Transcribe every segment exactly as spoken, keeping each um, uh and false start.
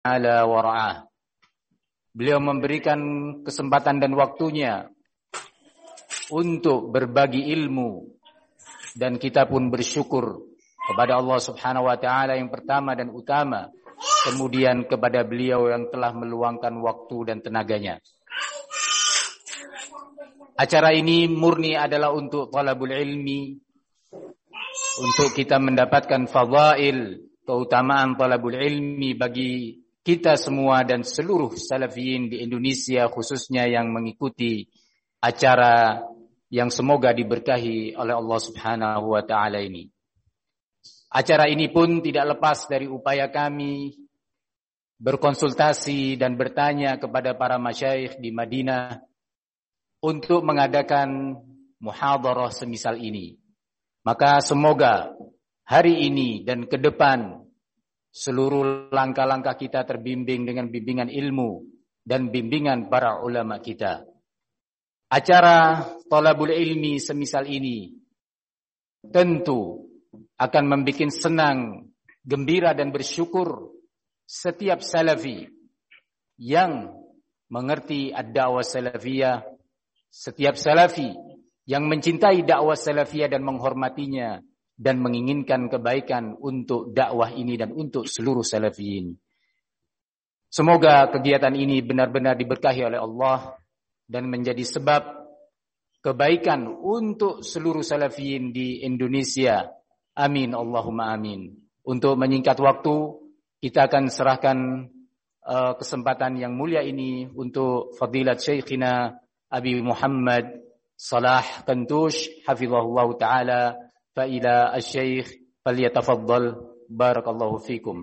ta'ala wa ra'ah. Beliau memberikan kesempatan dan waktunya untuk berbagi ilmu, dan kita pun bersyukur kepada Allah Subhanahu wa taala yang pertama dan utama, kemudian kepada beliau yang telah meluangkan waktu dan tenaganya. Acara ini murni adalah untuk talabul ilmi, untuk kita mendapatkan fadail, keutamaan talabul ilmi bagi kita semua dan seluruh salafiyin di Indonesia, khususnya yang mengikuti acara yang semoga diberkahi oleh Allah Subhanahu wa taala ini. Acara ini pun tidak lepas dari upaya kami berkonsultasi dan bertanya kepada para masyayikh di Madinah untuk mengadakan muhadharah semisal ini. Maka semoga hari ini dan ke depan seluruh langkah-langkah kita terbimbing dengan bimbingan ilmu dan bimbingan para ulama kita. Acara talabul ilmi semisal ini tentu akan membuat senang, gembira dan bersyukur setiap salafi yang mengerti ad-da'wah salafiyah, setiap salafi yang mencintai dakwah salafiyah dan menghormatinya dan menginginkan kebaikan untuk dakwah ini dan untuk seluruh salafiyin. Semoga kegiatan ini benar-benar diberkahi oleh Allah dan menjadi sebab kebaikan untuk seluruh salafiyin di Indonesia. Amin, Allahumma amin. Untuk menyingkat waktu, kita akan serahkan uh, kesempatan yang mulia ini untuk Fadilat Syekhina Abi Muhammad Salah Kantush, hafizahullah ta'ala. فإلى الشيخ فليتفضل بارك الله فيكم.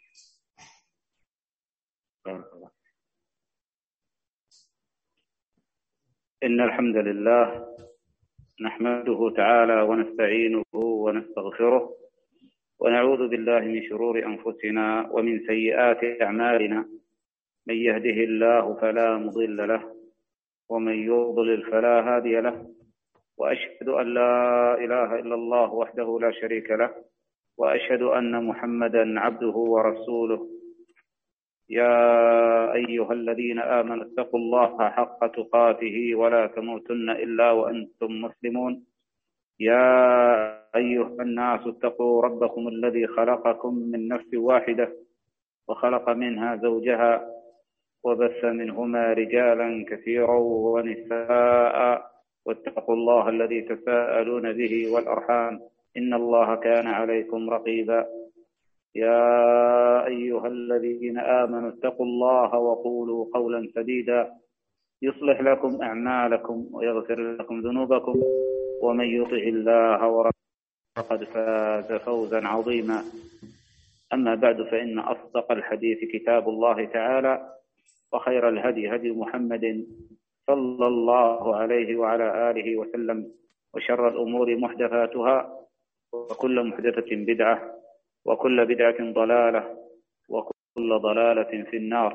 إن الحمد لله نحمده تعالى ونستعينه ونستغفره ونعوذ بالله من شرور أنفسنا ومن سيئات أعمالنا. من يهده الله فلا مضل له ومن يضلل فلا هادي له، وأشهد أن لا إله إلا الله وحده لا شريك له، وأشهد أن محمدا عبده ورسوله. يا أيها الذين آمنوا اتقوا الله حق تقاته ولا تموتن إلا وأنتم مسلمون. يا أيها الناس اتقوا ربكم الذي خلقكم من نفس واحدة وخلق منها زوجها وبث منهما رجالا كثيرا ونساء، واتقوا الله الذي تساءلون به والأرحام إن الله كان عليكم رقيبا. يا أيها الذين آمنوا اتقوا الله وقولوا قولا سديدا يصلح لكم أعمالكم ويغفر لكم ذنوبكم، ومن يطع الله ورسوله فقد فاز فوزا عظيما. أما بعد، فإن أصدق الحديث كتاب الله تعالى، وخير الهدي هدي محمد صلى الله عليه وعلى آله وسلم، وشر الأمور محدثاتها، وكل محدثة بدعة، وكل بدعة ضلالة، وكل ضلالة في النار.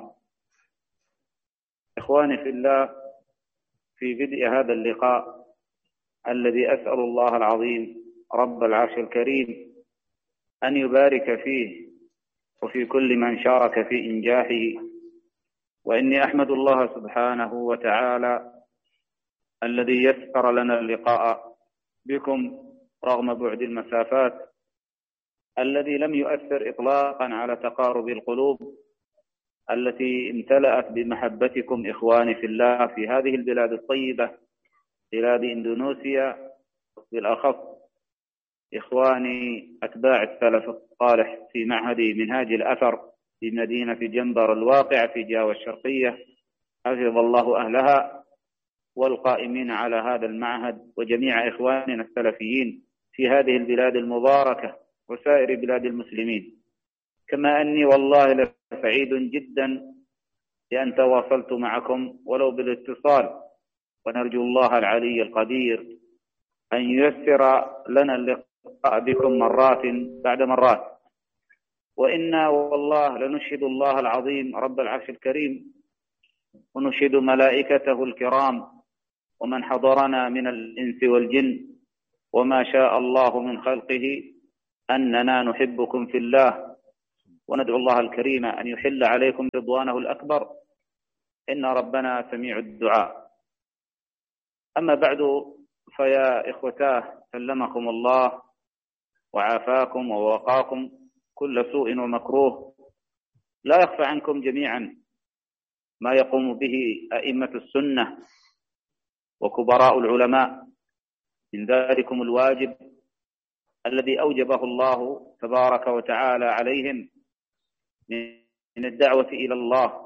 إخواني في الله، في بدء هذا اللقاء الذي أسأل الله العظيم رب العرش الكريم أن يبارك فيه وفي كل من شارك في إنجاحه، وإني أحمد الله سبحانه وتعالى الذي يسر لنا اللقاء بكم رغم بعد المسافات، الذي لم يؤثر إطلاقا على تقارب القلوب التي امتلأت بمحبتكم إخواني في الله في هذه البلاد الطيبة، بلاد إندونيسيا، بالأخص إخواني أتباع السلف الصالح في معهد منهاج الأثر في مدينة جنبر الواقع في جاوة الشرقية، حفظ الله أهلها، والقائمين على هذا المعهد، وجميع إخواننا السلفيين في هذه البلاد المباركة وسائر بلاد المسلمين. كما أني والله لسعيد جدا لأن تواصلت معكم ولو بالاتصال، ونرجو الله العلي القدير أن ييسر لنا اللقاء بكم مرات بعد مرات. وإنا والله لنشهد الله العظيم رب العرش الكريم، ونشهد ملائكته الكرام، ومن حضرنا من الإنس والجن، وما شاء الله من خلقه، أننا نحبكم في الله وندعو الله الكريم أن يحل عليكم رضوانه الأكبر، إن ربنا سميع الدعاء. أما بعد، فيا إخوتاه، سلمكم الله وعافاكم ووقاكم كل سوء ومكروه. لا يخفى عنكم جميعا ما يقوم به أئمة السنة وكبراء العلماء من ذلكم الواجب الذي أوجبه الله تبارك وتعالى عليهم من الدعوة إلى الله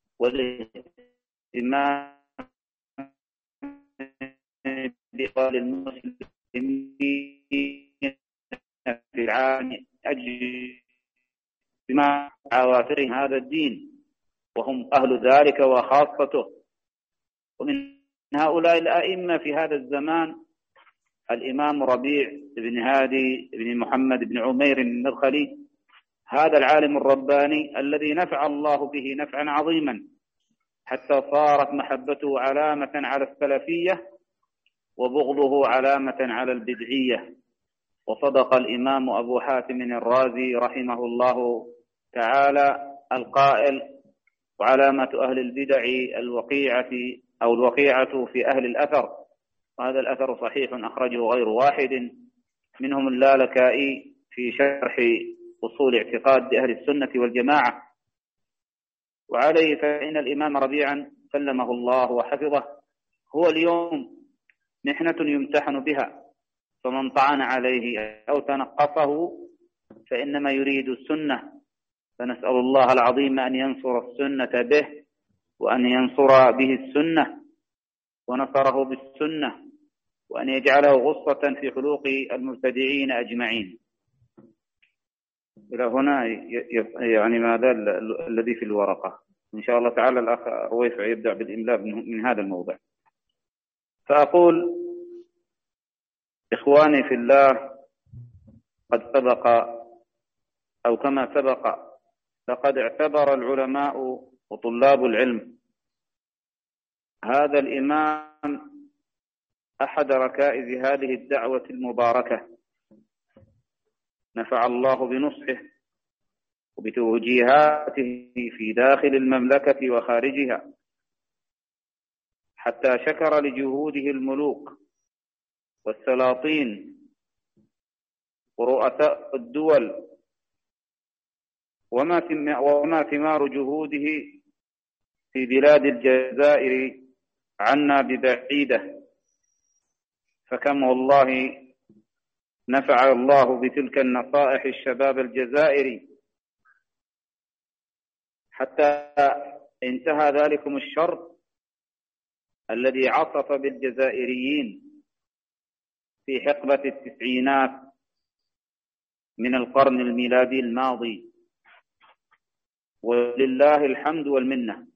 والاهتمام بقال المسلمين في العالم أجل بما عوافر هذا الدين، وهم أهل ذلك وخاصته. ومن هؤلاء الأئمة في هذا الزمان الإمام ربيع بن هادي بن محمد بن عمير المدخلي، هذا العالم الرباني الذي نفع الله به نفعا عظيما حتى صارت محبته علامة على السلفية وبغضه علامة على البدعية. وصدق الإمام أبو حاتم الرازي رحمه الله تعالى القائل: وعلامة أهل البدع الوقيعة أو الوقيعة في أهل الأثر. وهذا الأثر صحيح أخرجه غير واحد، منهم اللالكائي في شرح أصول اعتقاد أهل السنة والجماعة. وعليه فإن الإمام ربيعا سلمه الله وحفظه هو اليوم محنة يمتحن بها، فمن طعن عليه أو تنقصه فإنما يريد السنة، فنسأل الله العظيم أن ينصر السنة به، وأن ينصر به السنة ونصره بالسنة، وأن يجعله غصة في حلوق المبتدعين أجمعين. إلى هنا يعني ماذا الذي في الورقة. إن شاء الله تعالى الأخ رويفع يبدأ بالإملاء من هذا الموضع. فأقول: إخواني في الله، قد سبق أو كما سبق لقد اعتبر العلماء وطلاب العلم هذا الإمام أحد ركائز هذه الدعوة المباركة، نفع الله بنصحه وبتوجيهاته في داخل المملكة وخارجها، حتى شكر لجهوده الملوك والسلاطين ورؤساء الدول، وما ثمار جهوده في بلاد الجزائر عنا ببعيدة. فكم والله نفع الله بتلك النصائح الشباب الجزائري، حتى انتهى ذلكم الشر الذي عصف بالجزائريين في حقبة التسعينات من القرن الميلادي الماضي، ولله الحمد والمنة.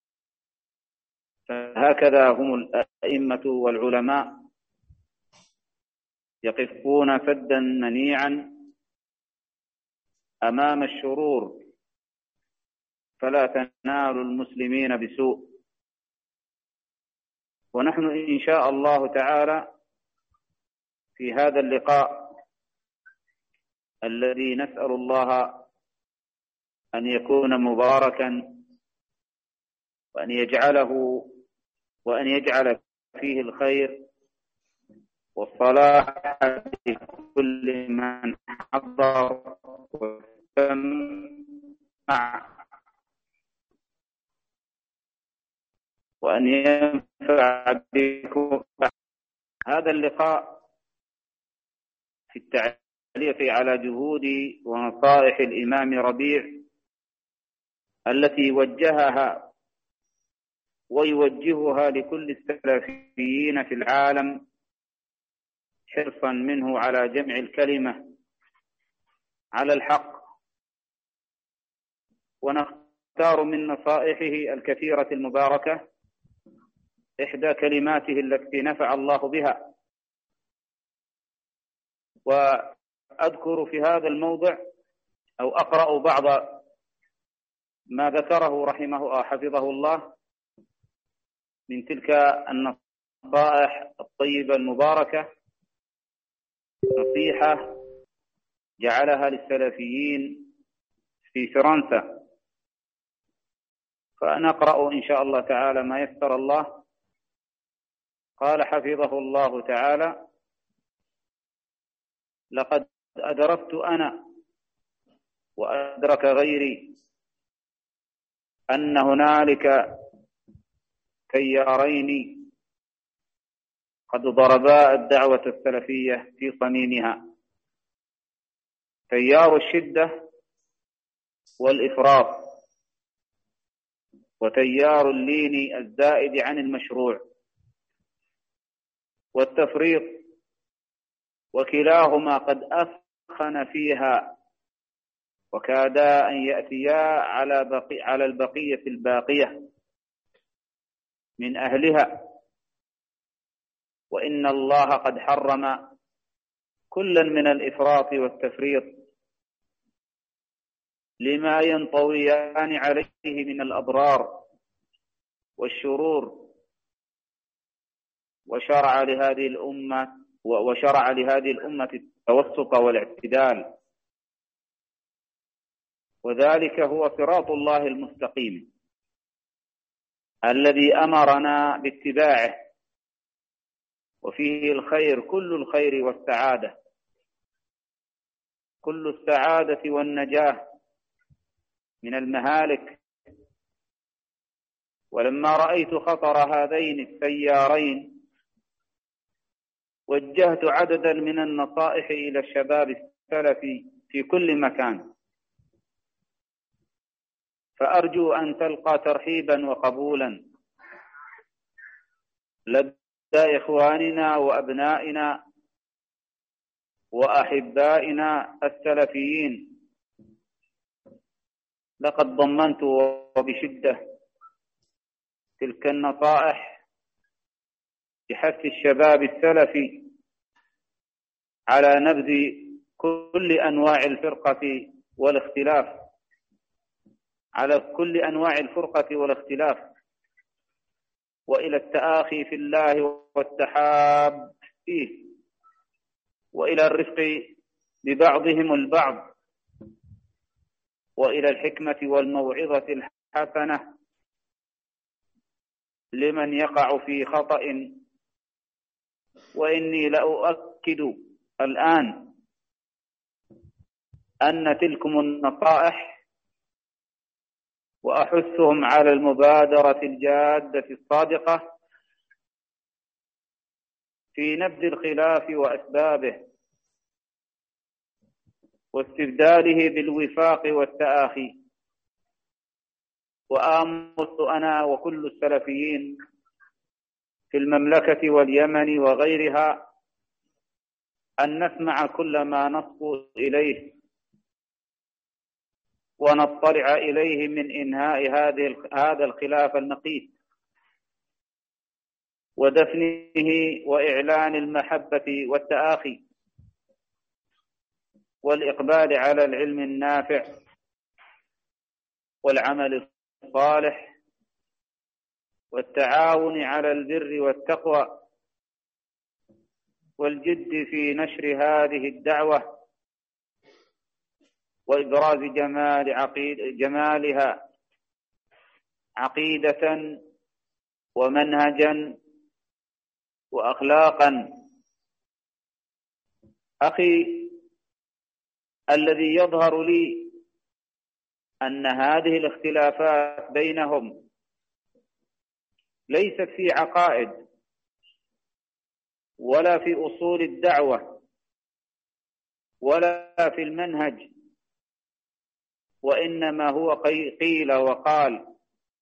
فهكذا هم الأئمة والعلماء يقفون سدا منيعا أمام الشرور، فلا تنال المسلمين بسوء. ونحن إن شاء الله تعالى في هذا اللقاء الذي نسأل الله أن يكون مباركا، وأن يجعله وأن يجعل فيه الخير والصلاح لكل من حضر واستمع، وأن ينفع بكم. هذا اللقاء في التعليق على جهود ونصائح الإمام ربيع التي وجهها ويوجهها لكل السلفيين في العالم حرصا منه على جمع الكلمة على الحق. ونختار من نصائحه الكثيرة المباركة إحدى كلماته التي نفع الله بها. وأذكر في هذا الموضع أو أقرأ بعض ما ذكره رحمه حفظه الله من تلك النصائح الطيبة المباركة، نصيحة جعلها للسلفيين في فرنسا، فنقرأ إن شاء الله تعالى ما يسر الله. قال حفظه الله تعالى: لقد أدركت أنا وأدرك غيري أن هنالك تيارين قد ضربا الدعوة السلفية في صميمها: تيار الشدة والإفراط، وتيار اللين الزائد عن المشروع والتفريط، وكلاهما قد أثخن فيها وكادا أن يأتيا على بقي على البقية الباقية من أهلها، وإن الله قد حرم كلا من الإفراط والتفريط لما ينطويان عليه من الأضرار والشرور، وشرع لهذه الأمة وشرع لهذه الأمة التوسط والاعتدال، وذلك هو صراط الله المستقيم الذي أمرنا باتباعه، وفيه الخير كل الخير والسعادة، كل السعادة والنجاة من المهالك. ولما رأيت خطر هذين التيارين وجهت عددا من النصائح إلى الشباب السلفي في كل مكان، فأرجو أن تلقى ترحيبا وقبولا لدى إخواننا وأبنائنا وأحبائنا السلفيين. لقد ضمنت وبشدة تلك النصائح بحث الشباب السلفي على نبذ كل أنواع الفرقة والاختلاف على كل أنواع الفرقة والاختلاف وإلى التآخي في الله والتحاب فيه، وإلى الرفق ببعضهم البعض، وإلى الحكمة والموعظة الحسنة لمن يقع في خطأ. وإني لأؤكد الآن أن تلكم النصائح وأحثهم على المبادرة الجادة الصادقة في نبذ الخلاف وأسبابه واستبداله بالوفاق والتآخي. وآمل أنا وكل السلفيين في المملكة واليمن وغيرها أن نسمع كل ما نصبو إليه ونطلع إليه من إنهاء هذه هذا الخلاف النقيض ودفنه وإعلان المحبة والتآخي والإقبال على العلم النافع والعمل الصالح والتعاون على البر والتقوى والجد في نشر هذه الدعوة وإبراز جمال عقيد جمالها عقيدة ومنهجا وأخلاقا. أخي، الذي يظهر لي أن هذه الاختلافات بينهم ليست في عقائد ولا في أصول الدعوة ولا في المنهج، وإنما هو قيل وقال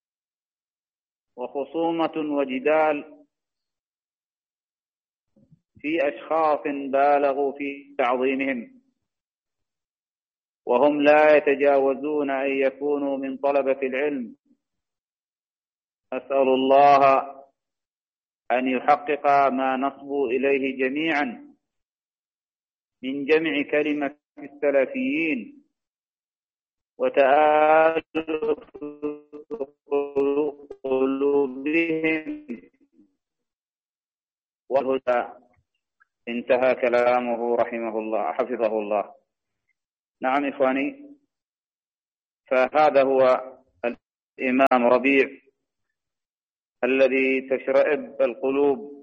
وخصومة وجدال في أشخاص بالغوا في تعظيمهم، وهم لا يتجاوزون أن يكونوا من طلبة العلم. أسأل الله أن يحقق ما نصبو إليه جميعا من جمع كلمة السلفيين وتآلف قلوبهم والهدى. انتهى كلامه رحمه الله حفظه الله. نعم إخواني، فهذا هو الإمام ربيع الذي تشرئب القلوب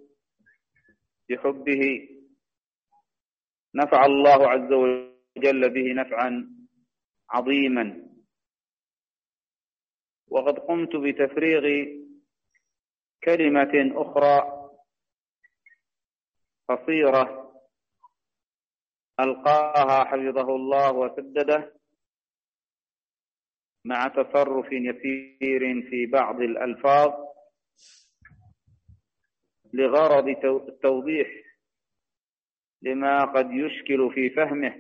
بحبه، نفع الله عز وجل به نفعا عظيما. وقد قمت بتفريغ كلمة أخرى قصيرة ألقاها حفظه الله وسدده مع تصرف يسير في بعض الألفاظ لغرض التوضيح لما قد يشكل في فهمه،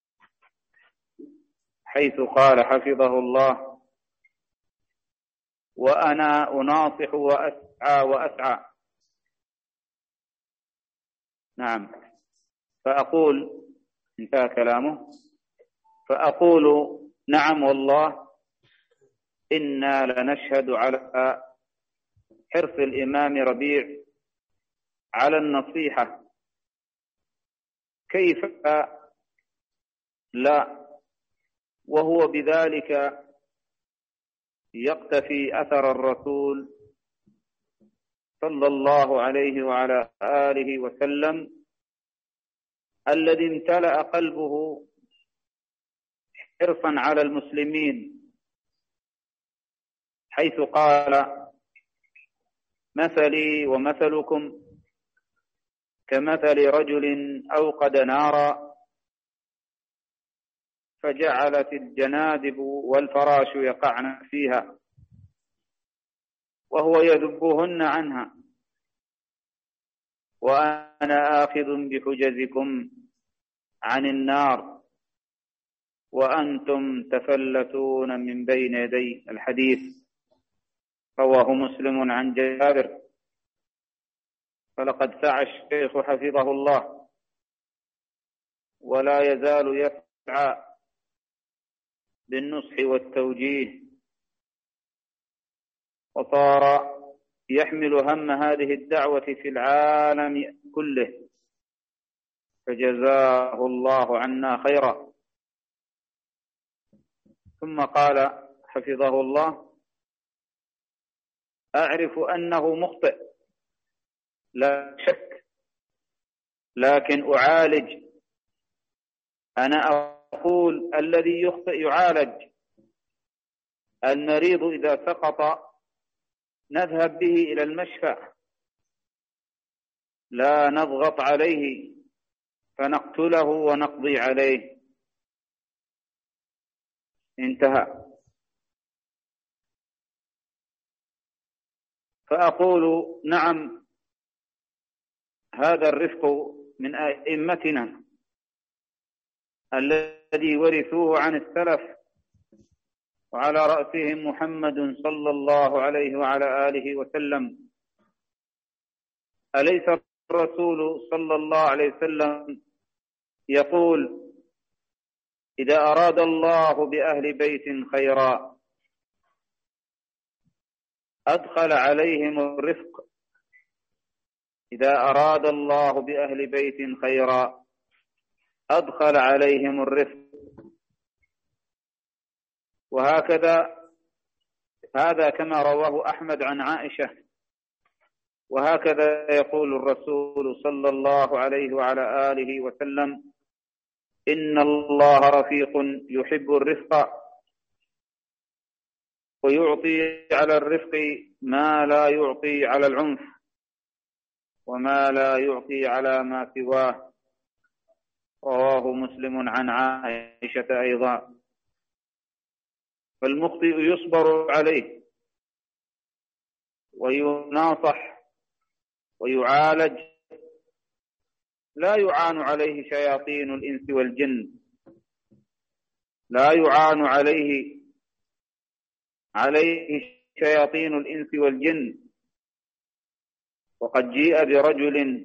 حيث قال حفظه الله: وأنا أناصح وأسعى وأسعى. نعم، فأقول، انتهى كلامه، فأقول: نعم والله إنا لنشهد على حرص الإمام ربيع على النصيحة، كيف لا، وهو بذلك يقتفي أثر الرسول صلى الله عليه وعلى آله وسلم الذي امتلأ قلبه حرصا على المسلمين، حيث قال: مثلي ومثلكم كمثل رجل أوقد نارا فجعلت الجنادب والفراش يقعن فيها وهو يذبهن عنها، وأنا آخذ بحجزكم عن النار وأنتم تفلتون من بين يدي. الحديث رواه مسلم عن جابر. فلقد سعى الشيخ حفظه الله ولا يزال يسعى بالنصح والتوجيه، وصار يحمل هم هذه الدعوة في العالم كله، فجزاه الله عنا خيرا. ثم قال حفظه الله: أعرف أنه مخطئ لا شك، لكن أعالج. أنا أقول الذي يخطئ يعالج. المريض إذا سقط نذهب به إلى المشفى، لا نضغط عليه فنقتله ونقضي عليه. انتهى. فأقول: نعم، هذا الرفق من أئمتنا الذي ورثوه عن السلف، وعلى رأسهم محمد صلى الله عليه وعلى آله وسلم. أليس الرسول صلى الله عليه وسلم يقول: إذا أراد الله بأهل بيت خيرا أدخل عليهم الرفق، إذا أراد الله بأهل بيت خيرا أدخل عليهم الرفق. وهكذا، هذا كما رواه أحمد عن عائشة، وهكذا يقول الرسول صلى الله عليه وعلى آله وسلم: إن الله رفيق يحب الرفق ويعطي على الرفق ما لا يعطي على العنف وما لا يعطي على ما سواه. رواه مسلم عن عائشة أيضا. فالمخطئ يصبر عليه ويناصح ويعالج، لا يعان عليه شياطين الإنس والجن، لا يعان عليه عليه شياطين الإنس والجن. وقد جيء برجل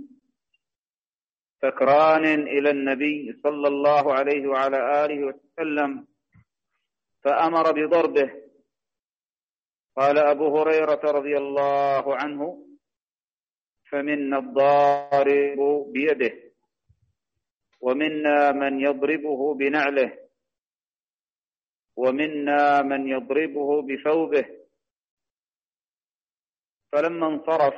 سكران إلى النبي صلى الله عليه وعلى آله وسلم فأمر بضربه. قال أبو هريرة رضي الله عنه: فمنا الضارب بيده ومنا من يضربه بنعله. ومنا من يضربه بثوبه. فلما انصرف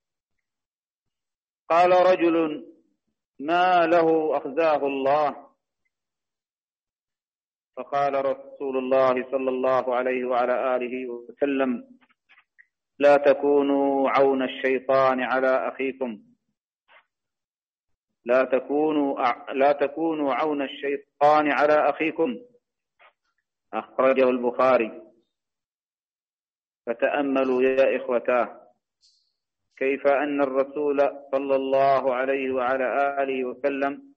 قال رجل: ما له أخزاه الله؟ فقال رسول الله صلى الله عليه وعلى آله وسلم: لا تكونوا عون الشيطان على أخيكم، لا تكونوا لا تكونوا عون الشيطان على أخيكم. أخرجه البخاري. فتأملوا يا إخوتاه كيف أن الرسول صلى الله عليه وعلى آله وسلم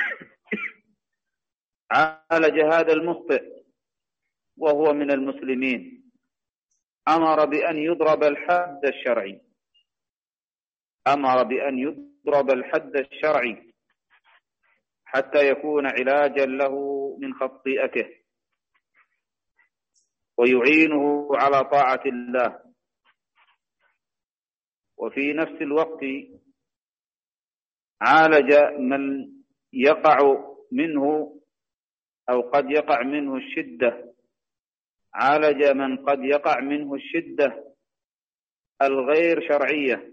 عالج هذا المخطئ وهو من المسلمين. أمر بأن يضرب الحد الشرعي، أمر بأن يضرب الحد الشرعي حتى يكون علاجا له من خطيئته ويعينه على طاعة الله. وفي نفس الوقت عالج من يقع منه أو قد يقع منه الشدة، عالج من قد يقع منه الشدة الغير شرعية،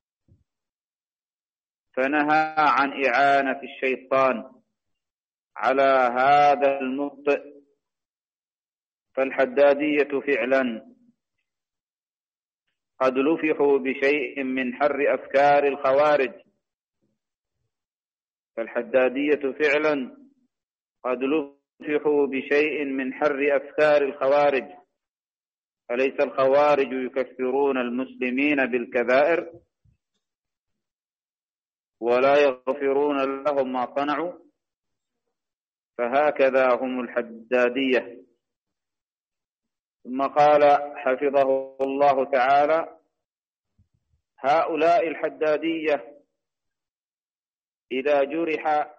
فنهى عن إعانة الشيطان على هذا المخطئ. فالحدادية فعلا قد لفحوا بشيء من حر أفكار الخوارج، فالحدادية فعلا قد لفحوا بشيء من حر أفكار الخوارج. أليس الخوارج يكفرون المسلمين بالكبائر ولا يغفرون لهم ما صنعوا؟ فهكذا هم الحدادية. ثم قال حفظه الله تعالى: هؤلاء الحدادية إذا جرح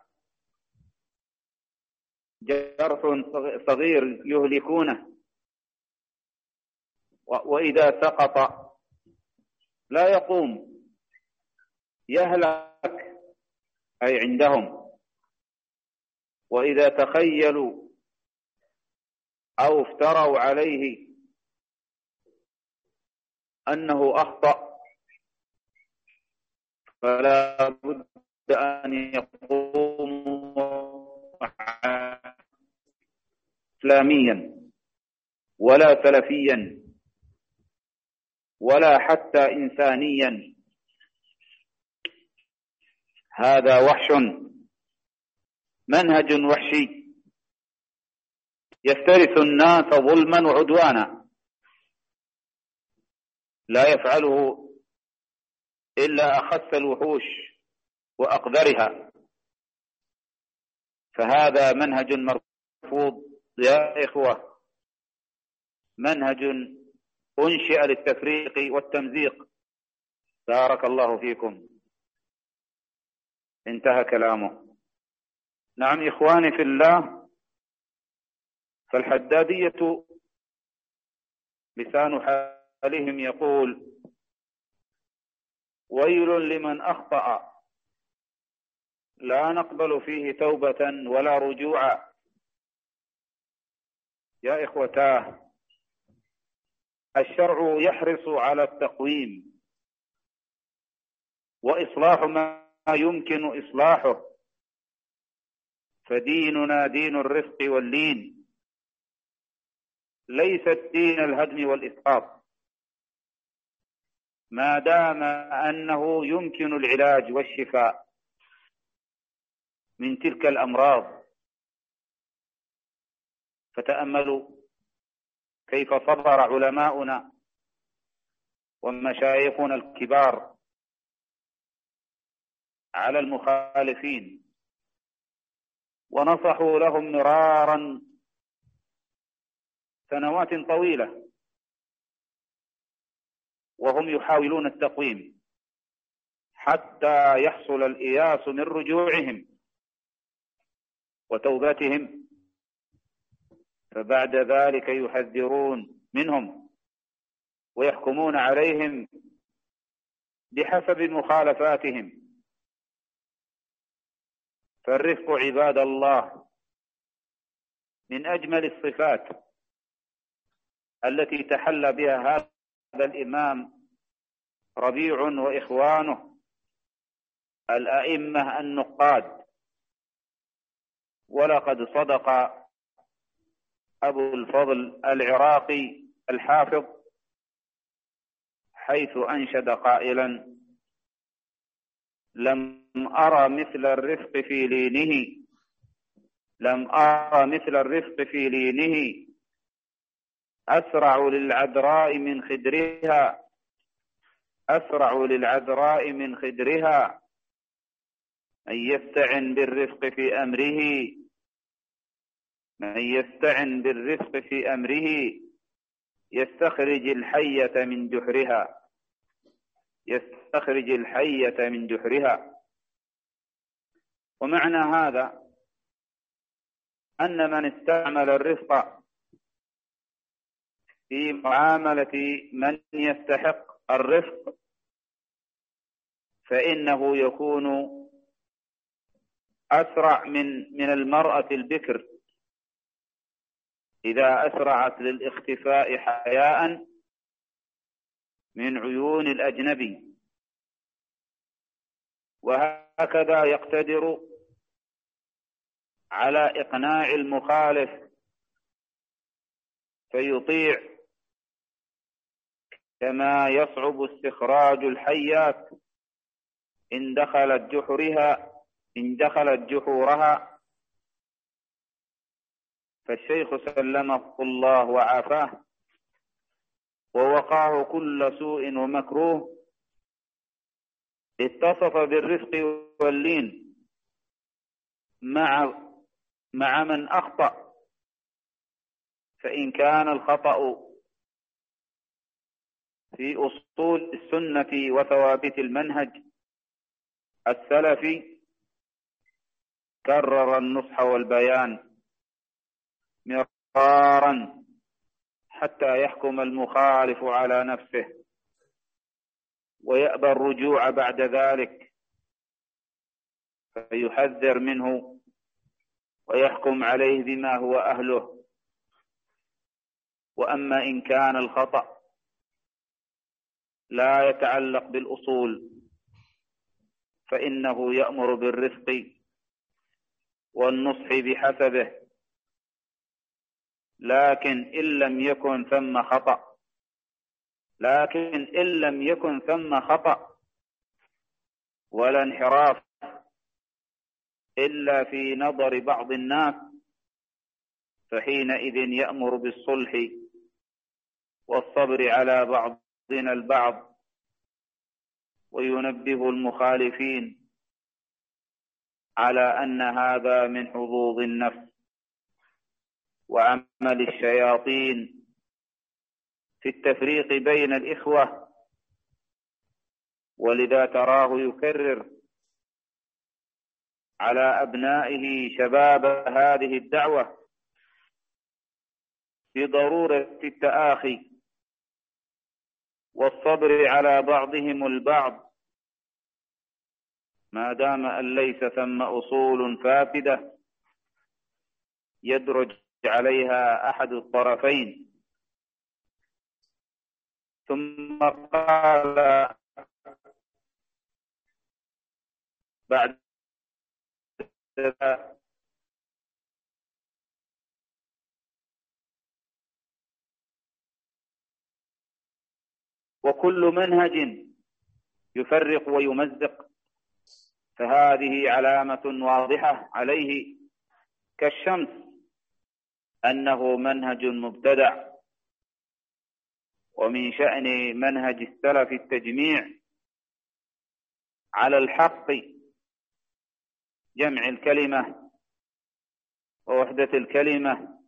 جرح صغير يهلكونه، وإذا سقط لا يقوم، يهلك أي عندهم. وإذا تخيلوا أو افتروا عليه أنه أخطأ فلا بد أن يقوموا إسلاميا ولا سلفيا ولا حتى إنسانيا. هذا وحش، منهج وحشي يفترس الناس ظلما وعدوانا، لا يفعله إلا أخس الوحوش وأقذرها. فهذا منهج مرفوض يا إخوة، منهج أنشئ للتفريق والتمزيق. بارك الله فيكم. انتهى كلامه. نعم إخواني في الله، فالحدادية لسان حالهم يقول: ويل لمن أخطأ لا نقبل فيه توبة ولا رجوعا. يا إخوتاه، الشرع يحرص على التقويم وإصلاح ما يمكن إصلاحه، فديننا دين الرفق واللين، ليس دين الهدم والإسقاط، ما دام أنه يمكن العلاج والشفاء من تلك الأمراض. فتأملوا كيف صبر علماؤنا ومشايخنا الكبار على المخالفين، ونصحوا لهم مرارا سنوات طويلة وهم يحاولون التقويم حتى يحصل الإياس من رجوعهم وتوبتهم. فبعد ذلك يحذرون منهم ويحكمون عليهم بحسب مخالفاتهم. فالرفق عباد الله من أجمل الصفات التي تحلى بها هذا الإمام ربيع وإخوانه الأئمة النقاد. ولقد صدق أبو الفضل العراقي الحافظ حيث أنشد قائلا: لم أرى مثل الرفق في لينه لم أرى مثل الرفق في لينه أسرع للعذراء من خدرها أسرع للعذراء من خدرها من يستعن بالرفق في أمره من يستعن بالرفق في أمره يستخرج الحية من جحرها يستخرج الحية من جحرها. ومعنى هذا أن من استعمل الرفق في معاملة من يستحق الرفق فإنه يكون أسرع من من المرأة البكر إذا أسرعت للاختفاء حياء من عيون الأجنبي، وهكذا يقتدر على إقناع المخالف فيطيع، كما يصعب استخراج الحيات إن دخلت جحرها إن دخلت جحورها. فالشيخ سلمه الله وعافاه ووقاه كل سوء ومكروه اتصف بالرفق واللين مع مع من أخطأ، فإن كان الخطأ في أصول السنة وثوابت المنهج السلفي كرر النصح والبيان مرارا حتى يحكم المخالف على نفسه ويأبى الرجوع بعد ذلك، فيحذر منه ويحكم عليه بما هو أهله. وأما إن كان الخطأ لا يتعلق بالأصول فإنه يأمر بالرفق والنصح بحسبه، لكن إن لم يكن ثم خطأ لكن إن لم يكن ثم خطأ ولا انحراف إلا في نظر بعض الناس فحينئذ يأمر بالصلح والصبر على بعضنا البعض، وينبه المخالفين على أن هذا من حظوظ النفس وعمل الشياطين في التفريق بين الإخوة. ولذا تراه يكرر على أبنائه شباب هذه الدعوة بضرورة التآخي والصبر على بعضهم البعض ما دام أن ليس ثم أصول فاسدة يدرج عليها أحد الطرفين. ثم قال بعد ذلك وكل منهج يفرق ويمزق فهذه علامة واضحة عليه كالشمس أنه منهج مبتدع. ومن شأن منهج السلف التجميع على الحق، جمع الكلمة ووحدة الكلمة.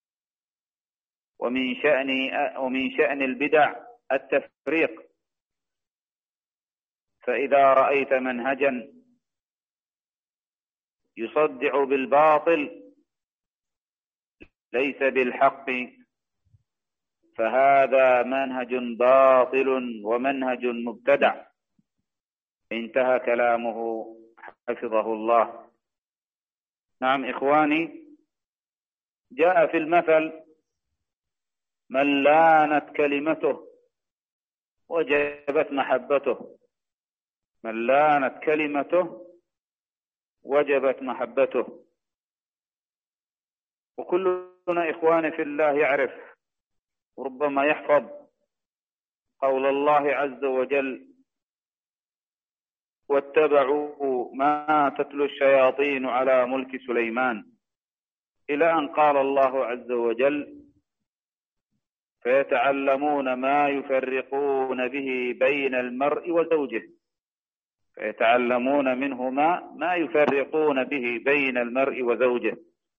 ومن شأن ومن شأن البدع التفريق، فإذا رأيت منهجا يصدع بالباطل ليس بالحق فهذا منهج باطل ومنهج مبتدع. انتهى كلامه حفظه الله. نعم إخواني، جاء في المثل من لانت كلمته وجبت محبته، من لانت كلمته وجبت محبته. وكلنا إخواني في الله يعرف وربما يحفظ قول الله عز وجل: واتبعوا ما تتلو الشياطين على ملك سليمان، إلى أن قال الله عز وجل: فيتعلمون ما يفرقون به بين المرء وزوجه، فيتعلمون منهما ما يفرقون به بين المرء وزوجه.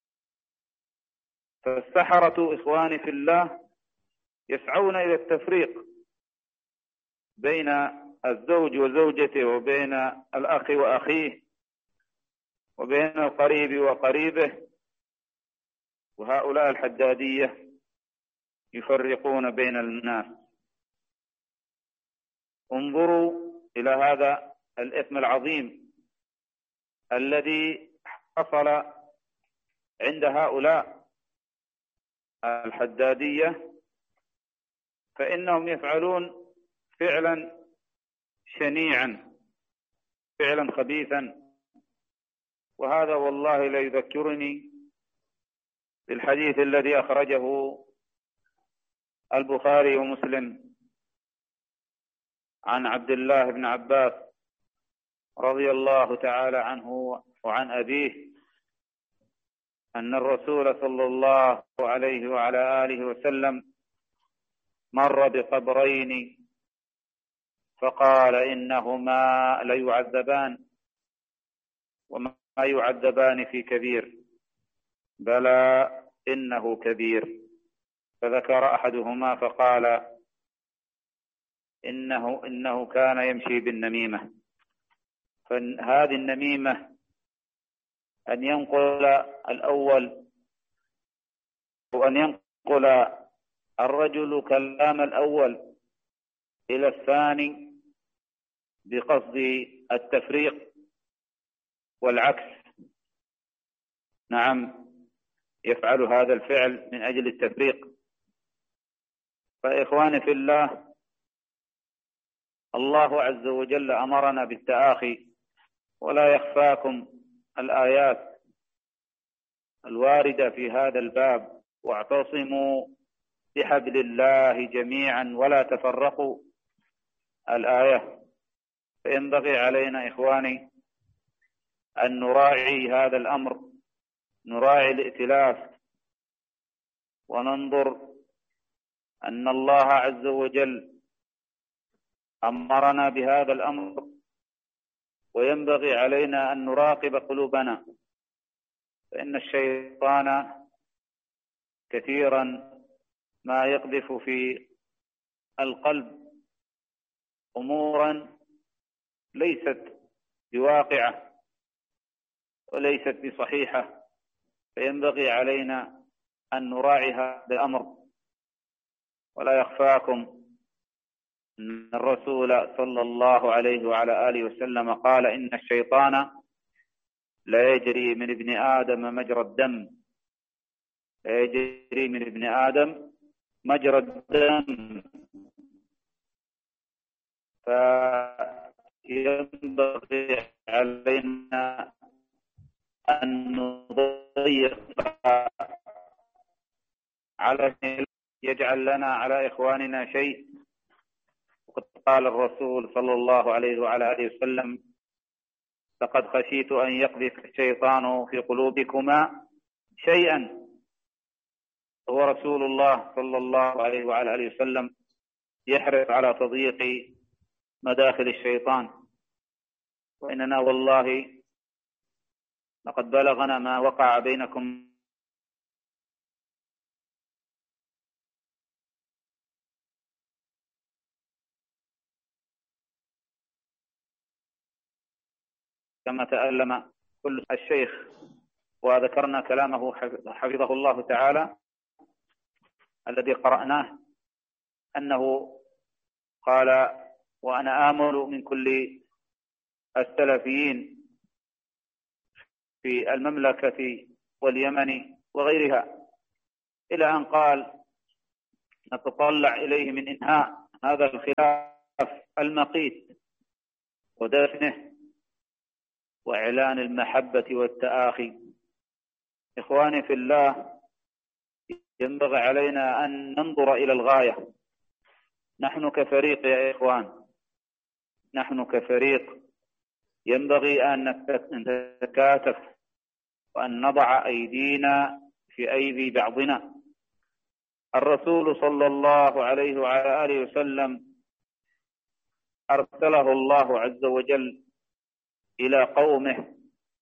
فالسحرة إخواني في الله يسعون إلى التفريق بين الزوج وزوجته، وبين الأخ وأخيه، وبين القريب وقريبه. وهؤلاء الحدادية يفرقون بين الناس. انظروا إلى هذا الإثم العظيم الذي حصل عند هؤلاء الحدادية، فإنهم يفعلون فعلا شنيعا، فعلا خبيثا. وهذا والله لا يذكرني بالحديث الذي أخرجه البخاري ومسلم عن عبد الله بن عباس رضي الله تعالى عنه وعن أبيه أن الرسول صلى الله عليه وعلى آله وسلم مر بقبرين فقال: إنهما ليعذبان وما يعذبان في كبير، بلى إنه كبير. فذكر أحدهما فقال: إنه, إنه كان يمشي بالنميمة. فهذه النميمة أن ينقل الأول وأن ينقل الرجل كلام الأول إلى الثاني بقصد التفريق والعكس. نعم، يفعل هذا الفعل من أجل التفريق. فإخواني في الله، الله عز وجل أمرنا بالتآخي، ولا يخفاكم الآيات الواردة في هذا الباب: واعتصموا بحبل الله جميعا ولا تفرقوا، الآية. فينبغي علينا إخواني أن نراعي هذا الأمر، نراعي الائتلاف، وننظر أن الله عز وجل أمرنا بهذا الأمر، وينبغي علينا أن نراقب قلوبنا، فإن الشيطان كثيرا ما يقذف في القلب أمورا ليست بواقعة وليست بصحيحة، فينبغي علينا أن نراعي هذا الأمر. ولا يخفاكم أن الرسول صلى الله عليه وعلى آله وسلم قال: إن الشيطان لا يجري من ابن آدم مجرى الدم، لا يجري من ابن آدم مجرى الدم. فينبغي علينا أن نضيق على يجعل لنا على إخواننا شيء. وقد قال الرسول صلى الله عليه وعلى آله وسلم: لقد خشيت أن يقذف الشيطان في قلوبكما شيئا. هو رسول الله صلى الله عليه وعلى آله وسلم يحرص على تضييق مداخل الشيطان. وإننا والله لقد بلغنا ما وقع بينكم كما تألم كل الشيخ، وذكرنا كلامه حفظه الله تعالى الذي قرأناه، أنه قال: وأنا آمل من كل السلفيين في المملكة واليمن وغيرها، إلى أن قال: نتطلع إليه من إنهاء هذا الخلاف المقيت ودفنه وإعلان المحبة والتآخي. إخواني في الله، ينبغي علينا أن ننظر إلى الغاية. نحن كفريق يا إخوان، نحن كفريق ينبغي أن نتكاتف وأن نضع أيدينا في أيدي بعضنا. الرسول صلى الله عليه وعلى آله وسلم أرسله الله عز وجل إلى قومه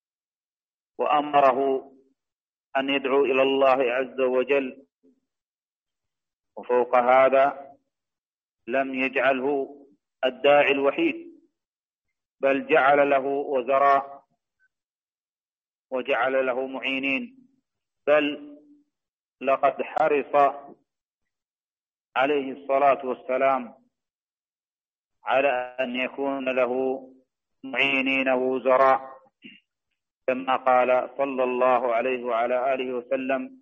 وأمره أن يدعو إلى الله عز وجل، وفوق هذا لم يجعله الداعي الوحيد، بل جعل له وزراء وجعل له معينين. بل لقد حرص عليه الصلاة والسلام على أن يكون له معينين ووزراء، كما قال صلى الله عليه وعلى آله وسلم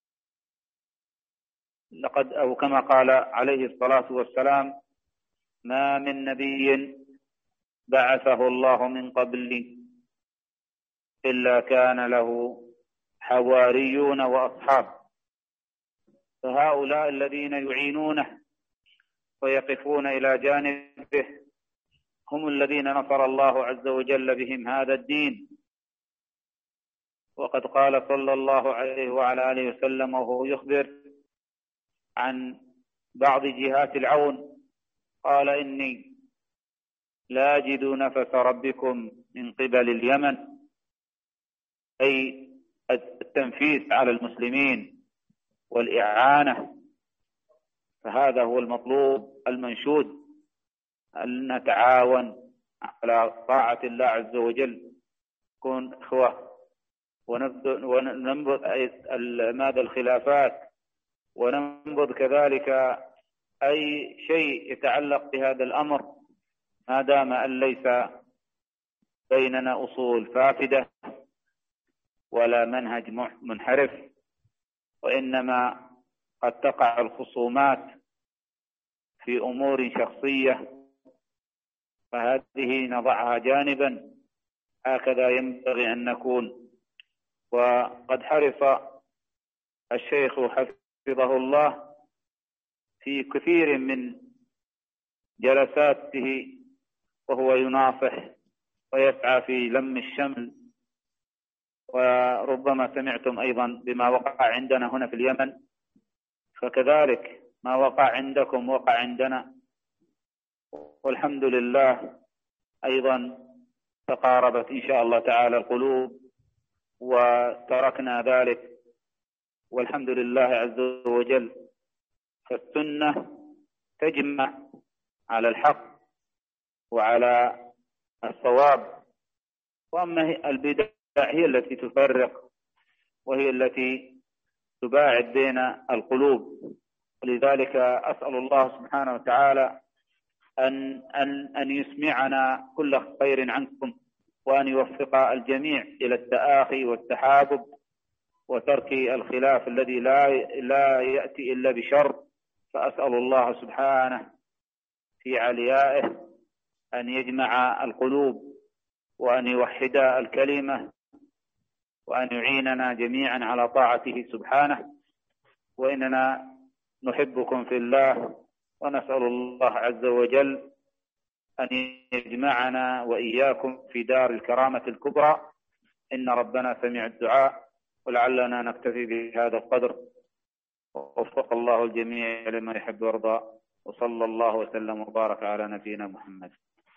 لقد أو كما قال عليه الصلاة والسلام: ما من نبي بعثه الله من قبلي إلا كان له حواريون وأصحاب. فهؤلاء الذين يعينونه ويقفون إلى جانبه هم الذين نصر الله عز وجل بهم هذا الدين. وقد قال صلى الله عليه وعلى آله وسلم وهو يخبر عن بعض جهات العون، قال: إني لا أجد نفس ربكم من قبل اليمن، أي التنفيذ على المسلمين والإعانة. فهذا هو المطلوب المنشود، أن نتعاون على طاعة الله عز وجل، نكون إخوة وننبذ ماذا الخلافات، وننبذ كذلك أي شيء يتعلق بهذا الأمر، ما دام أن ليس بيننا أصول فاسدة ولا منهج منحرف، وإنما قد تقع الخصومات في أمور شخصية، فهذه نضعها جانبا. هكذا ينبغي أن نكون. وقد حرص الشيخ حفظه الله في كثير من جلساته وهو يناصح ويسعى في لم الشمل. وربما سمعتم أيضا بما وقع عندنا هنا في اليمن، فكذلك ما وقع عندكم وقع عندنا، والحمد لله أيضا تقاربت إن شاء الله تعالى القلوب وتركنا ذلك، والحمد لله عز وجل. فالسنة تجمع على الحق وعلى الصواب، وأما البدع هي التي تفرق وهي التي تباعد بين القلوب. ولذلك أسأل الله سبحانه وتعالى أن أن أن يسمعنا كل خير عنكم، وأن يوفق الجميع إلى التآخي والتحابب وترك الخلاف الذي لا لا يأتي إلا بشر. فأسأل الله سبحانه في عليائه أن يجمع القلوب وأن يوحد الكلمة وأن يعيننا جميعا على طاعته سبحانه. وإننا نحبكم في الله، ونسأل الله عز وجل أن يجمعنا وإياكم في دار الكرامة الكبرى. إن ربنا سميع الدعاء، ولعلنا نكتفي بهذا القدر. ووفق الله الجميع لما يحب ويرضى، وصلى الله وسلم وبارك على نبينا محمد.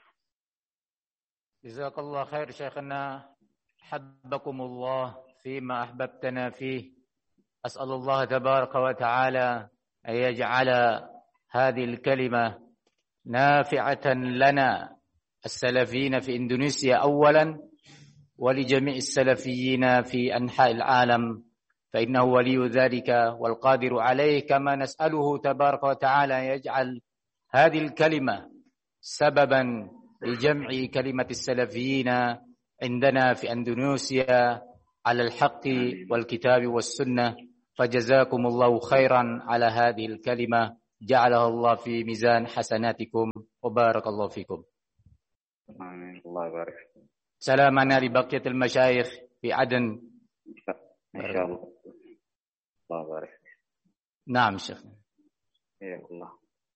جزاك الله خير شيخنا، حبكم الله فيما أحببتنا فيه. أسأل الله تبارك وتعالى أن يجعل هذه الكلمة نافعة لنا السلفيين في إندونيسيا أولا، ولجميع السلفيين في أنحاء العالم، فإنه ولي ذلك والقادر عليه. كما نسأله تبارك وتعالى أن يجعل هذه الكلمة سببا لجمع كلمة السلفيين عندنا في أندونيسيا على الحق والكتاب والسنة. fajazakumullahu khairan ala hadhil kalimah ja'alahu Allah fi mizan hasanatikum wa barakallahu fikum. Amin. Allah barik. Salamana li baqiyatil masyayikh fi Aden. Insyaallah. Allah barik. Naam Syekh. Ya Allah.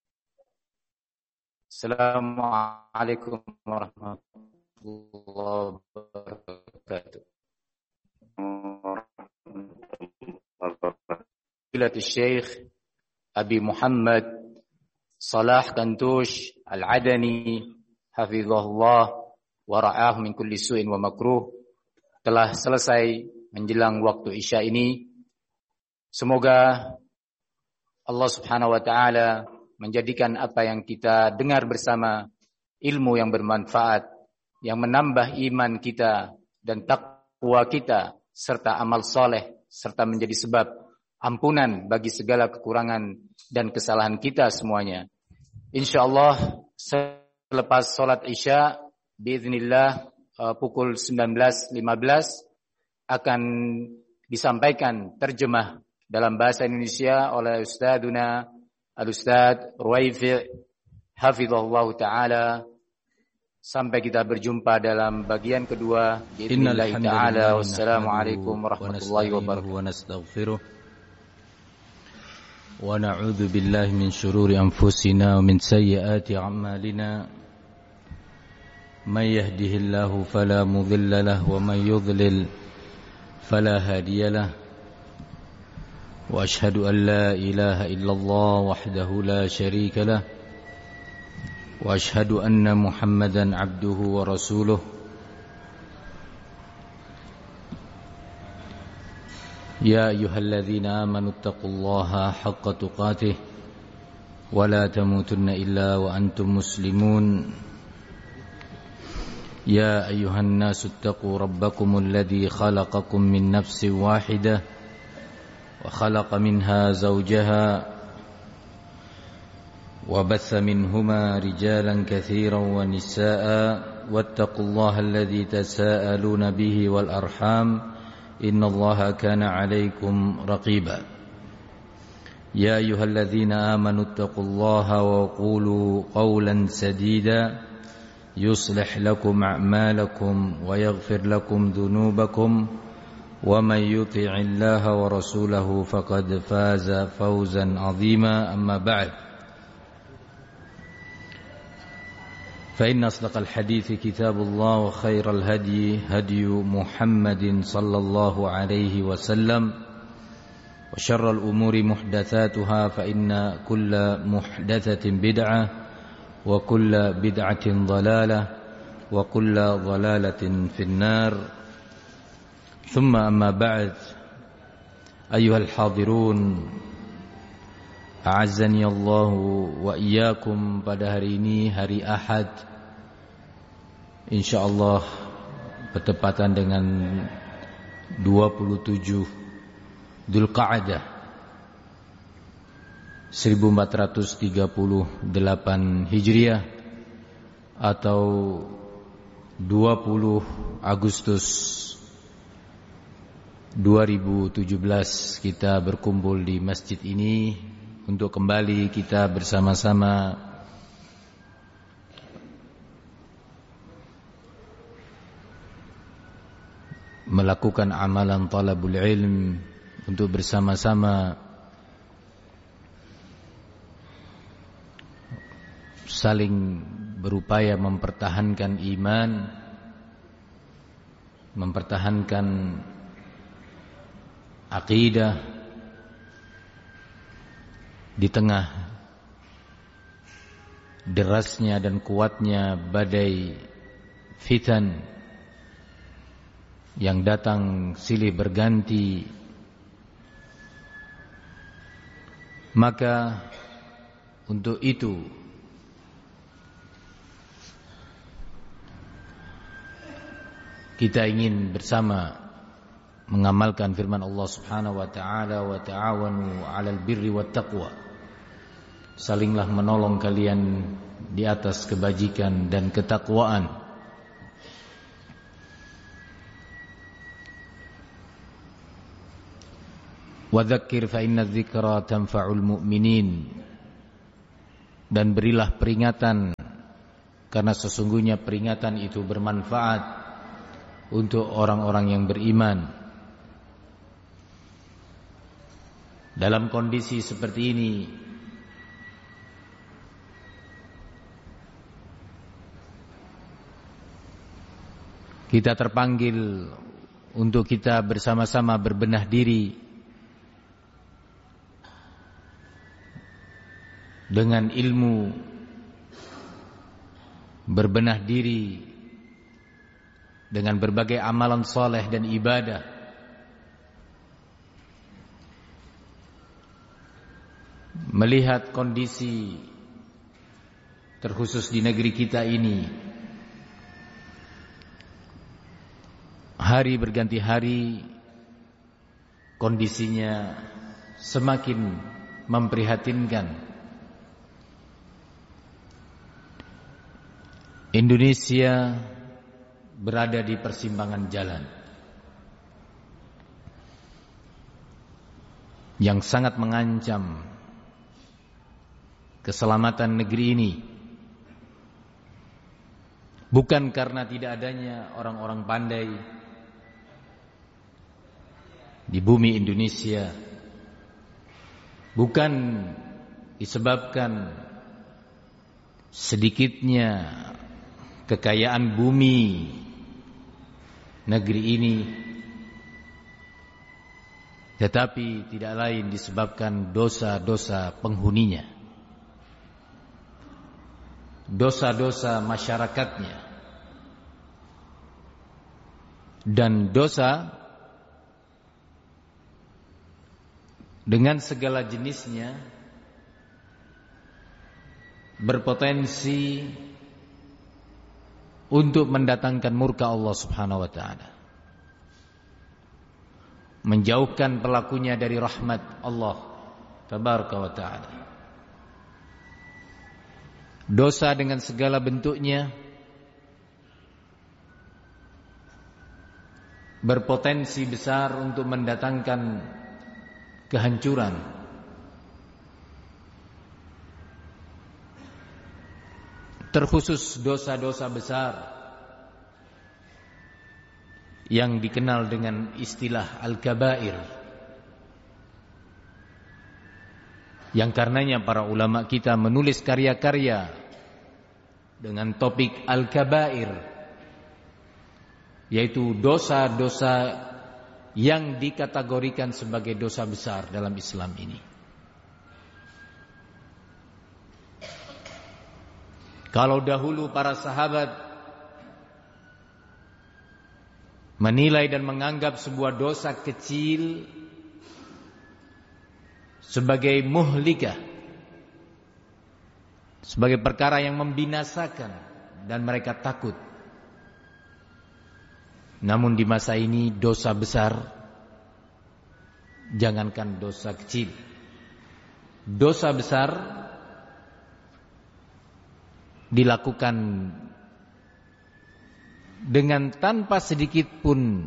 Assalamualaikum warahmatullahi wabarakatuh. Fadilatul Syekh Abi Muhammad Salah Kantush Al-Adani hafizahullah wa ra'ahu min kulli su'in wa makruh telah selesai menjelang waktu Isya ini. Semoga Allah Subhanahu wa taala menjadikan apa yang kita dengar bersama ilmu yang bermanfaat, yang menambah iman kita dan takwa kita, serta amal soleh, serta menjadi sebab ampunan bagi segala kekurangan dan kesalahan kita semuanya. InsyaAllah selepas sholat Isya, biiznillah pukul sembilan belas lima belas akan disampaikan terjemah dalam bahasa Indonesia oleh Ustadzuna Al-Ustadz Ruwaifi' hafizahullah ta'ala. Sampai kita berjumpa dalam bagian kedua. Bismillah ta'ala. Wassalamualaikum warahmatullahi wabarakatuh. Wa nastaghfiruh. Wa na'udzu billahi min syururi anfusina wa min sayyiati a'malina. May yahdihillahu fala mudilla lahu wa may yudlil fala hadiya lahu. وأشهد أن لا إله إلا الله وحده لا شريك له وأشهد أن محمدا عبده ورسوله يا أيها الذين آمنوا اتقوا الله حق تقاته ولا تموتن إلا وأنتم مسلمون يا أيها الناس اتقوا ربكم الذي خلقكم من نفس واحدة وخلق منها زوجها وبث منهما رجالا كثيرا ونساء واتقوا الله الذي تساءلون به والأرحام إن الله كان عليكم رقيبا يا أيها الذين آمنوا اتقوا الله وقولوا قولا سديدا يصلح لكم أعمالكم ويغفر لكم ذنوبكم ومن يطع الله ورسوله فقد فاز فوزا عظيما أما بعد فإن أصدق الحديث كتاب الله وخير الهدي هدي محمد صلى الله عليه وسلم وشر الأمور محدثاتها فإن كل محدثة بدعة وكل بدعة ضلالة وكل ضلالة في النار ثم أما بعد أيها الحاضرون أعزني الله وإياكم pada hari ini hari Ahad insyaallah bertepatan dengan dua puluh tujuh Dzulqa'dah seribu empat ratus tiga puluh delapan Hijriah atau dua puluh Agustus dua ribu tujuh belas kita berkumpul di masjid ini untuk kembali kita bersama-sama melakukan amalan talabul ilm, untuk bersama-sama saling berupaya mempertahankan iman, mempertahankan aqidah di tengah derasnya dan kuatnya badai fitan yang datang silih berganti. Maka untuk itu kita ingin bersama mengamalkan firman Allah Subhanahu wa taala, wa ta'awanu 'alal birri wat taqwa. Salinglah menolong kalian di atas kebajikan dan ketakwaan. Wa dzakir fa inna dzikra tanfa'ul mu'minin. Dan berilah peringatan, karena sesungguhnya peringatan itu bermanfaat untuk orang-orang yang beriman. Dalam kondisi seperti ini, kita terpanggil untuk kita bersama-sama berbenah diri dengan ilmu, berbenah diri dengan berbagai amalan saleh dan ibadah, melihat kondisi terkhusus di negeri kita ini. Hari berganti hari, kondisinya semakin memprihatinkan. Indonesia berada di persimpangan jalan yang sangat mengancam keselamatan negeri ini. Bukan karena tidak adanya orang-orang pandai di bumi Indonesia, bukan disebabkan sedikitnya kekayaan bumi negeri ini, tetapi tidak lain disebabkan dosa-dosa penghuninya, dosa-dosa masyarakatnya, dan dosa dengan segala jenisnya berpotensi untuk mendatangkan murka Allah Subhanahu wa taala, menjauhkan pelakunya dari rahmat Allah Tabaraka wa taala. Dosa dengan segala bentuknya berpotensi besar untuk mendatangkan kehancuran. Terkhusus dosa-dosa besar yang dikenal dengan istilah al-kabair, yang karenanya para ulama kita menulis karya-karya dengan topik al-kabair, yaitu dosa-dosa yang dikategorikan sebagai dosa besar dalam Islam ini. Kalau dahulu para sahabat menilai dan menganggap sebuah dosa kecil sebagai muhlikah, sebagai perkara yang membinasakan, dan mereka takut. Namun di masa ini dosa besar, jangankan dosa kecil, dosa besar dilakukan dengan tanpa sedikit pun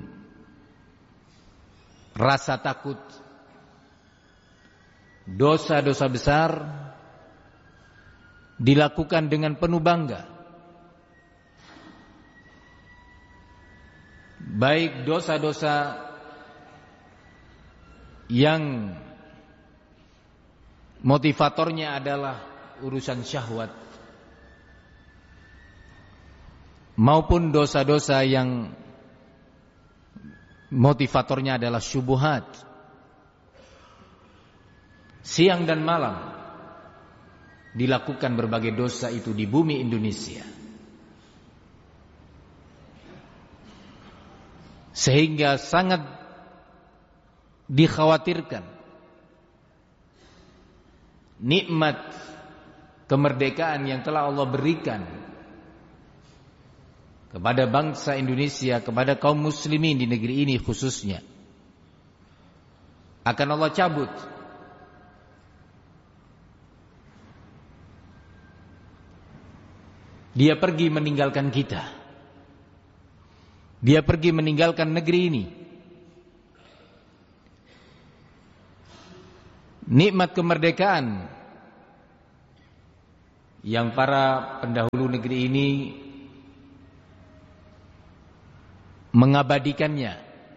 rasa takut. Dosa-dosa besar dilakukan dengan penuh bangga. Baik dosa-dosa yang motivatornya adalah urusan syahwat, maupun dosa-dosa yang motivatornya adalah syubhat. Siang dan malam dilakukan berbagai dosa itu di bumi Indonesia, sehingga sangat dikhawatirkan nikmat kemerdekaan yang telah Allah berikan kepada bangsa Indonesia, kepada kaum muslimin di negeri ini khususnya, akan Allah cabut. Dia pergi meninggalkan kita. Dia pergi meninggalkan negeri ini. nikmat kemerdekaan yang para pendahulu negeri ini mengabadikannya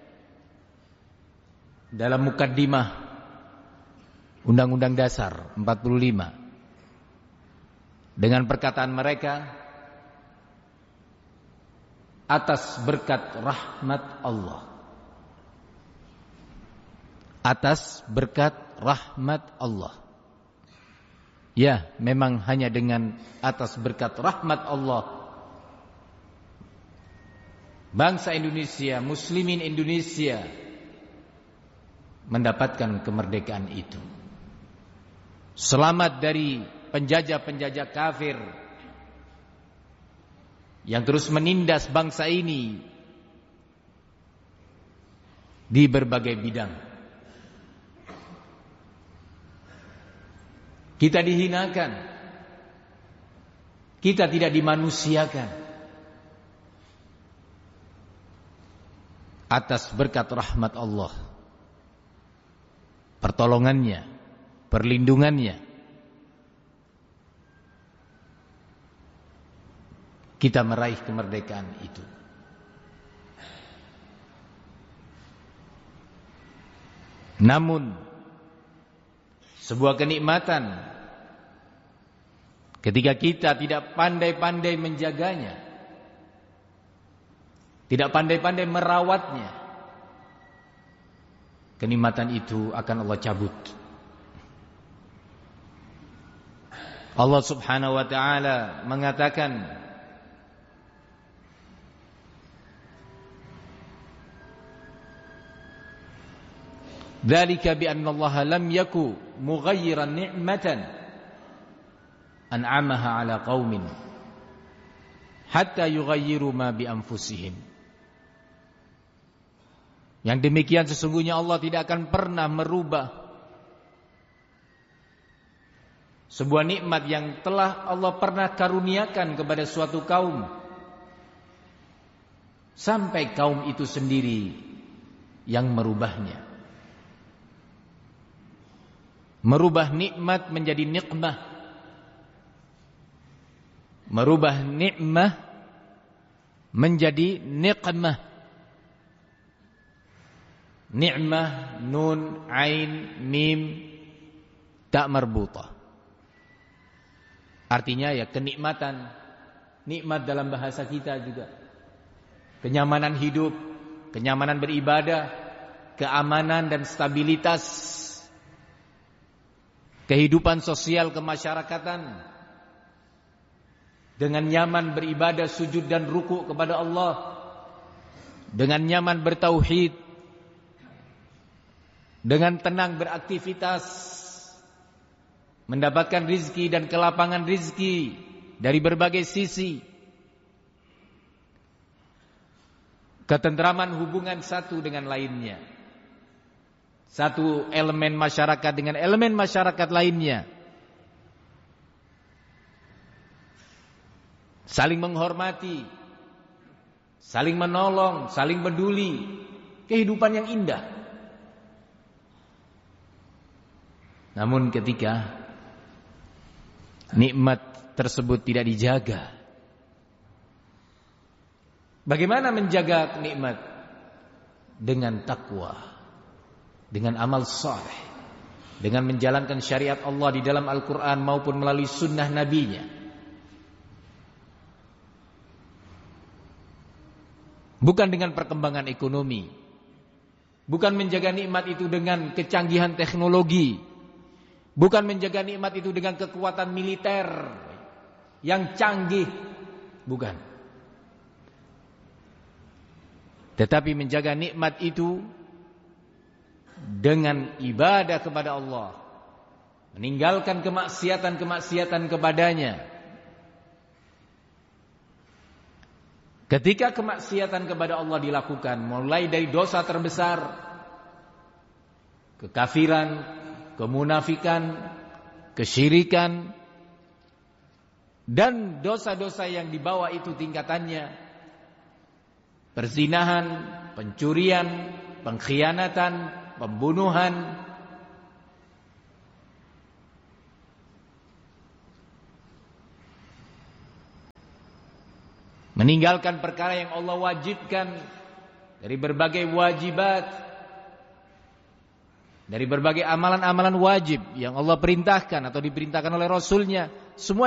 dalam mukaddimah Undang-Undang Dasar empat puluh lima dengan perkataan mereka, atas berkat rahmat Allah. Atas berkat rahmat Allah. Ya, memang hanya dengan atas berkat rahmat Allah bangsa Indonesia, muslimin Indonesia mendapatkan kemerdekaan itu. Selamat dari penjajah-penjajah kafir yang terus menindas bangsa ini di berbagai bidang. Kita dihinakan, kita tidak dimanusiakan. Atas berkat rahmat Allah, pertolongannya, perlindungannya, kita meraih kemerdekaan itu. Namun sebuah kenikmatan ketika kita tidak pandai-pandai menjaganya, tidak pandai-pandai merawatnya, kenikmatan itu akan Allah cabut. Allah Subhanahu wa taala mengatakan, "Dzalika bi anna Allah lam yaku mughayyiran ni'matan an'amaha 'ala qaumin hatta yughayyiru ma bi anfusihim." Yang demikian sesungguhnya Allah tidak akan pernah merubah sebuah nikmat yang telah Allah pernah karuniakan kepada suatu kaum sampai kaum itu sendiri yang merubahnya. Merubah nikmat menjadi nikmah, merubah nikmah menjadi nikmah. Ni'mah, nun, ain, mim, tak marbutah. Artinya ya kenikmatan. Nikmat dalam bahasa kita juga. Kenyamanan hidup, kenyamanan beribadah, keamanan dan stabilitas, kehidupan sosial kemasyarakatan, dengan nyaman beribadah, sujud dan ruku kepada Allah, dengan nyaman bertauhid, dengan tenang beraktivitas, mendapatkan rizki dan kelapangan rizki dari berbagai sisi, ketentraman hubungan satu dengan lainnya, satu elemen masyarakat dengan elemen masyarakat lainnya, saling menghormati, saling menolong, saling peduli, kehidupan yang indah. Namun ketika nikmat tersebut tidak dijaga, bagaimana menjaga nikmat? Dengan takwa, dengan amal saleh, dengan menjalankan syariat Allah di dalam Al-Quran maupun melalui sunnah Nabi-Nya. Bukan dengan perkembangan ekonomi, bukan menjaga nikmat itu dengan kecanggihan teknologi, bukan menjaga nikmat itu dengan kekuatan militer yang canggih, bukan. Tetapi menjaga nikmat itu dengan ibadah kepada Allah, meninggalkan kemaksiatan-kemaksiatan kepadanya. Ketika kemaksiatan kepada Allah dilakukan, mulai dari dosa terbesar, kekafiran, kemunafikan, kesyirikan, dan dosa-dosa yang dibawa itu tingkatannya, perzinahan, pencurian, pengkhianatan, pembunuhan, meninggalkan perkara yang Allah wajibkan dari berbagai wajibat, dari berbagai amalan-amalan wajib yang Allah perintahkan atau diperintahkan oleh Rasulnya. Semua